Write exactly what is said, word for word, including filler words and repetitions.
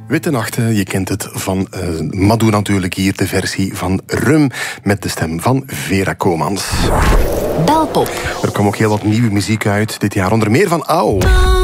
Witte Nachten, je kent het van uh, Madou natuurlijk hier, de versie van Rum met de stem van Vera Komans. Belpop. Er kwam ook heel wat nieuwe muziek uit dit jaar, onder meer van Au.